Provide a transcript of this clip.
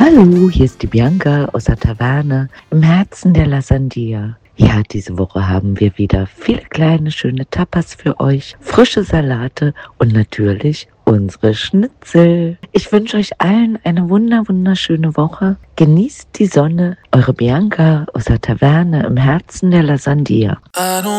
Hallo, hier ist die Bianca aus der Taverne im Herzen der La Sandia. Ja, diese Woche haben wir wieder viele kleine, schöne Tapas für euch, frische Salate und natürlich unsere Schnitzel. Ich wünsche euch allen eine wunderschöne Woche. Genießt die Sonne. Eure Bianca aus der Taverne im Herzen der La Sandia.